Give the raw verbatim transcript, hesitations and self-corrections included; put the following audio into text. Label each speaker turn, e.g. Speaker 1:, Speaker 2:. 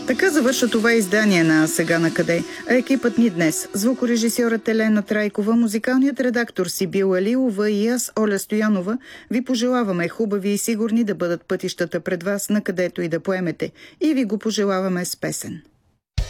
Speaker 1: Така завършва това издание на Сега на къде. А екипът ни днес: звукорежисьорът Елена Трайкова, музикалният редактор Сибил Алилова и аз, Оля Стоянова, ви пожелаваме хубави и сигурни да бъдат пътищата пред вас, на където и да поемете. И ви го пожелаваме с песен.